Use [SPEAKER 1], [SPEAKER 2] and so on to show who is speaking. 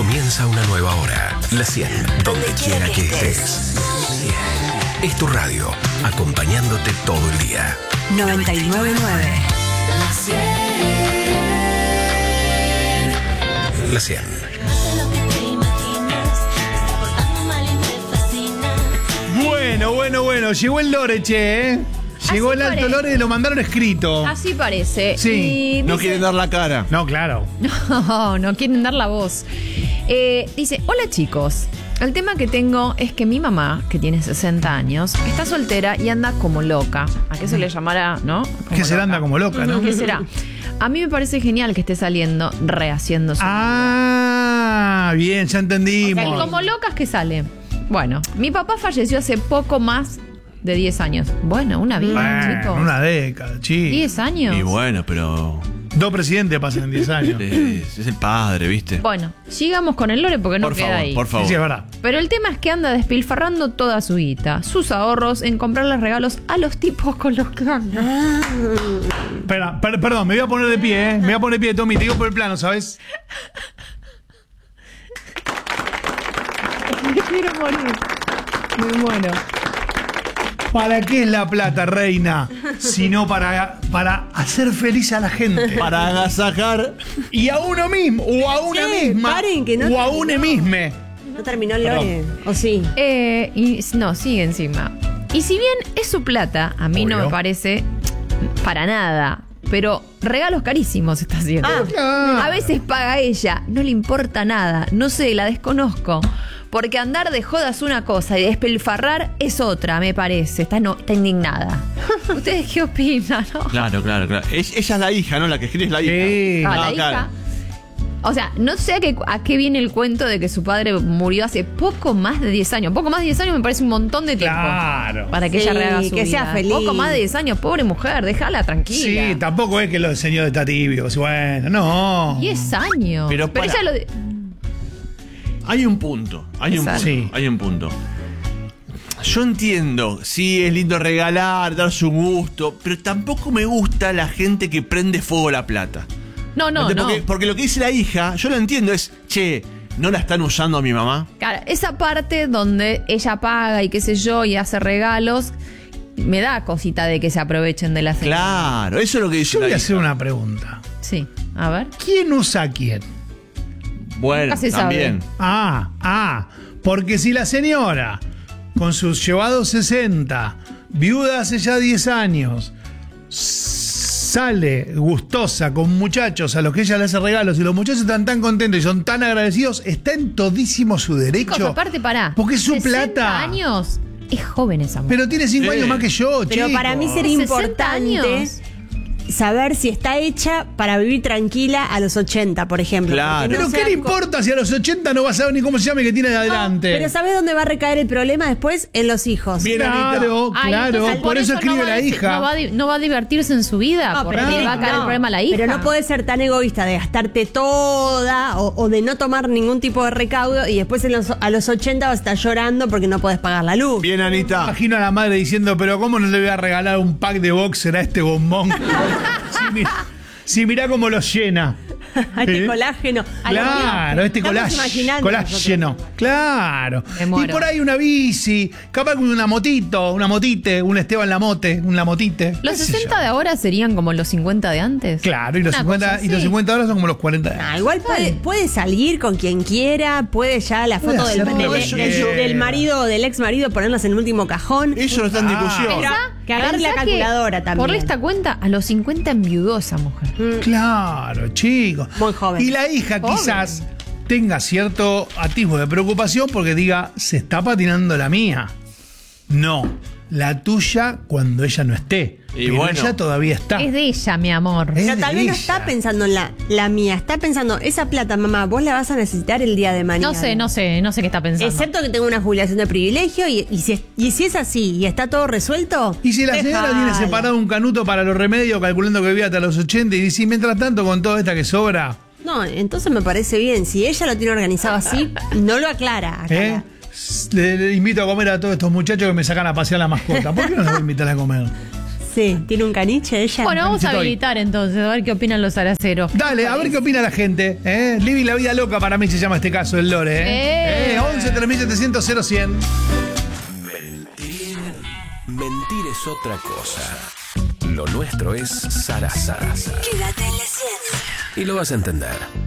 [SPEAKER 1] Comienza una nueva hora. La 100, donde quiera que estés. Es tu radio, acompañándote todo el día.
[SPEAKER 2] 99.9.
[SPEAKER 1] La 100.
[SPEAKER 3] Bueno. Llegó el Lore, che, ¿eh? Llegó el alto Lore y lo mandaron escrito.
[SPEAKER 4] Así parece.
[SPEAKER 3] Sí.
[SPEAKER 4] Y
[SPEAKER 5] No
[SPEAKER 4] dice-
[SPEAKER 5] quieren dar la cara.
[SPEAKER 3] No, claro.
[SPEAKER 4] No quieren dar la voz. Dice, hola chicos. El tema que tengo es que mi mamá, que tiene 60 años, está soltera y anda como loca. ¿A qué se le llamará, no? Como
[SPEAKER 3] Que se
[SPEAKER 4] loca.
[SPEAKER 3] anda como loca, ¿no?
[SPEAKER 4] ¿Qué será? A mí me parece genial que esté saliendo, rehaciendo su
[SPEAKER 3] Ah, bien, ya entendimos.
[SPEAKER 4] vida. Como locas que sale. Bueno, mi papá falleció hace poco más de 10 años. Bueno, una vida,
[SPEAKER 3] Bueno,
[SPEAKER 4] chicos.
[SPEAKER 3] una década, chico.
[SPEAKER 4] 10 años.
[SPEAKER 5] Y bueno, pero.
[SPEAKER 3] Dos presidentes pasan en 10 años.
[SPEAKER 5] Es el padre, ¿viste?
[SPEAKER 4] Bueno, sigamos con el Lore porque no
[SPEAKER 5] Por
[SPEAKER 4] queda
[SPEAKER 5] favor,
[SPEAKER 4] ahí.
[SPEAKER 5] por favor.
[SPEAKER 3] Sí, es verdad.
[SPEAKER 4] Pero el tema es que anda despilfarrando toda su guita, sus ahorros en comprarles regalos a los tipos con los que anda.
[SPEAKER 3] Espera, perdón, me voy a poner de pie, ¿eh? Me voy a poner de pie, Tommy, te digo por el plano, ¿sabes?
[SPEAKER 4] Me quiero morir. Me muero.
[SPEAKER 3] ¿Para qué es la plata, reina? Sino para hacer feliz a la gente.
[SPEAKER 5] Para agasajar.
[SPEAKER 3] Y a uno mismo, o a una
[SPEAKER 2] Sí,
[SPEAKER 3] misma.
[SPEAKER 2] paren, que no
[SPEAKER 3] o a
[SPEAKER 2] terminó.
[SPEAKER 3] una misma.
[SPEAKER 2] ¿No terminó el Lore? ¿O sí?
[SPEAKER 4] No, sigue encima. Y si bien es su plata, a mí no
[SPEAKER 3] Obvio.
[SPEAKER 4] me parece para nada. Pero regalos carísimos está haciendo.
[SPEAKER 3] Ah.
[SPEAKER 4] A veces paga ella, no le importa nada. No sé, la desconozco. Porque andar de joda es una cosa y despilfarrar es otra, me parece. Está indignada. ¿Ustedes qué opinan? No?
[SPEAKER 5] Claro. Ella es la hija, ¿no? La que escribe es la hija.
[SPEAKER 3] Sí.
[SPEAKER 4] Ah, la
[SPEAKER 5] claro.
[SPEAKER 4] hija. O sea, no sé a qué viene el cuento de que su padre murió hace poco más de 10 años. Poco más de 10 años me parece un montón de tiempo.
[SPEAKER 3] Claro.
[SPEAKER 4] Para que
[SPEAKER 2] Sí,
[SPEAKER 4] ella rehaga su
[SPEAKER 2] que sea
[SPEAKER 4] vida.
[SPEAKER 2] feliz.
[SPEAKER 4] Poco más de 10 años, pobre mujer, déjala tranquila.
[SPEAKER 3] Sí, tampoco es que lo enseñó de estar tibio. Bueno, no.
[SPEAKER 4] 10 años.
[SPEAKER 5] Pero para.
[SPEAKER 4] ella lo...
[SPEAKER 5] Hay un punto.
[SPEAKER 4] Exacto.
[SPEAKER 3] Sí.
[SPEAKER 5] Hay un punto. Yo entiendo, sí, es lindo regalar, dar su gusto, pero tampoco me gusta la gente que prende fuego a la plata.
[SPEAKER 4] No.
[SPEAKER 5] Porque lo que dice la hija, yo lo entiendo, es, che, ¿no la están usando a mi mamá?
[SPEAKER 4] Claro, esa parte donde ella paga y qué sé yo y hace regalos, me da cosita de que se aprovechen de la señora.
[SPEAKER 5] Claro, eso es lo que dice
[SPEAKER 3] Yo
[SPEAKER 5] la
[SPEAKER 3] voy a
[SPEAKER 5] hija.
[SPEAKER 3] hacer una pregunta.
[SPEAKER 4] Sí, a ver.
[SPEAKER 3] ¿Quién usa a quién?
[SPEAKER 5] Bueno,
[SPEAKER 4] Nunca se sabe.
[SPEAKER 5] también.
[SPEAKER 3] Porque si la señora, con sus llevados 60, viuda hace ya 10 años, sale gustosa con muchachos a los que ella le hace regalos y los muchachos están tan contentos y son tan agradecidos, está en todísimo su derecho.
[SPEAKER 4] Chicos, aparte, pará.
[SPEAKER 3] Porque es su
[SPEAKER 4] 60
[SPEAKER 3] plata.
[SPEAKER 4] años. Es joven esa mujer.
[SPEAKER 3] Pero tiene 5
[SPEAKER 5] Sí.
[SPEAKER 3] años más que yo,
[SPEAKER 2] Pero
[SPEAKER 3] chicos.
[SPEAKER 2] para mí sería
[SPEAKER 4] 60
[SPEAKER 2] importante
[SPEAKER 4] años.
[SPEAKER 2] saber si está hecha para vivir tranquila a los 80, por ejemplo.
[SPEAKER 5] Claro.
[SPEAKER 2] Porque
[SPEAKER 3] Pero
[SPEAKER 2] no
[SPEAKER 3] ¿qué
[SPEAKER 2] sea
[SPEAKER 3] le
[SPEAKER 2] co-
[SPEAKER 3] importa si a los 80 no va a saber ni cómo se llama y que tiene de adelante?
[SPEAKER 2] Pero ¿sabes dónde va a recaer el problema después? En los hijos.
[SPEAKER 5] Bien,
[SPEAKER 3] Claro,
[SPEAKER 4] Ay,
[SPEAKER 3] claro,
[SPEAKER 4] entonces,
[SPEAKER 3] por eso escribe
[SPEAKER 4] no va
[SPEAKER 3] la
[SPEAKER 4] a decir-
[SPEAKER 3] hija.
[SPEAKER 4] No va a divertirse en su vida,
[SPEAKER 2] No,
[SPEAKER 4] porque
[SPEAKER 2] pero
[SPEAKER 4] le va a caer el problema a la hija.
[SPEAKER 2] Pero no puedes ser tan egoísta de gastarte toda o de no tomar ningún tipo de recaudo y después a los 80 vas a estar llorando porque no podés pagar la luz.
[SPEAKER 5] Bien, Anita.
[SPEAKER 3] Imagino a la madre diciendo, pero ¿cómo no le voy a regalar un pack de boxer a este bombón? si mirá cómo lo llena.
[SPEAKER 2] A este
[SPEAKER 3] ¿Eh?
[SPEAKER 2] colágeno.
[SPEAKER 3] Claro, este
[SPEAKER 2] Estamos imaginando
[SPEAKER 3] colágeno. Claro.
[SPEAKER 4] Me muero.
[SPEAKER 3] Y por ahí una bici, capaz con una motito, una motite, un Esteban Lamote, una motite.
[SPEAKER 4] Los
[SPEAKER 3] qué sé
[SPEAKER 4] 60
[SPEAKER 3] yo.
[SPEAKER 4] de ahora serían como los 50 de antes.
[SPEAKER 3] Claro, y los,
[SPEAKER 4] Una
[SPEAKER 3] 50,
[SPEAKER 4] cosa
[SPEAKER 3] y los
[SPEAKER 4] así.
[SPEAKER 3] 50 ahora son como los 40 de
[SPEAKER 2] Ah, igual puede salir con quien quiera, puede ya la
[SPEAKER 3] Puede
[SPEAKER 2] foto
[SPEAKER 3] hacer lo que quiera.
[SPEAKER 2] del marido, del ex marido, ponerlas en el último cajón.
[SPEAKER 5] Eso no está en discusión.
[SPEAKER 2] Pero que agarre la
[SPEAKER 4] Pensá
[SPEAKER 2] calculadora también.
[SPEAKER 4] Por esta cuenta, a los 50 enviudó esa mujer.
[SPEAKER 3] Claro, chicos.
[SPEAKER 2] Muy joven.
[SPEAKER 3] Y la hija quizás tenga cierto atisbo de preocupación porque diga, se está patinando la mía. No, la tuya cuando ella no esté.
[SPEAKER 5] Y
[SPEAKER 3] Pero
[SPEAKER 5] bueno.
[SPEAKER 3] ella todavía está.
[SPEAKER 4] Es de ella, mi amor.
[SPEAKER 3] Es
[SPEAKER 2] Pero
[SPEAKER 3] de
[SPEAKER 2] tal vez no
[SPEAKER 3] ella.
[SPEAKER 2] está pensando en la mía, está pensando, esa plata, mamá, vos la vas a necesitar el día de mañana.
[SPEAKER 4] No sé qué está pensando.
[SPEAKER 2] Excepto que tengo una jubilación de privilegio y si es así y está todo resuelto.
[SPEAKER 3] Y si la señora
[SPEAKER 2] dejala.
[SPEAKER 3] tiene separado un canuto para los remedios, calculando que vive hasta los 80, y dice, mientras tanto, con toda esta que sobra,
[SPEAKER 2] No, entonces me parece bien. Si ella lo tiene organizado así, no lo aclara. Acá.
[SPEAKER 3] le invito a comer a todos estos muchachos que me sacan a pasear la mascota. ¿Por qué no los voy a invitar a comer?
[SPEAKER 2] Sí, ¿tiene un caniche ella?
[SPEAKER 4] Bueno, vamos a
[SPEAKER 3] Estoy.
[SPEAKER 4] habilitar entonces, a ver qué opinan los araceros.
[SPEAKER 3] Dale, a ver qué opina la gente. Living la vida loca para mí se llama este caso, el Lore. 11 3700 0100.
[SPEAKER 1] Mentir es otra cosa. Lo nuestro es Sarasa.
[SPEAKER 6] Quédate en la 100.
[SPEAKER 1] Y lo vas a entender.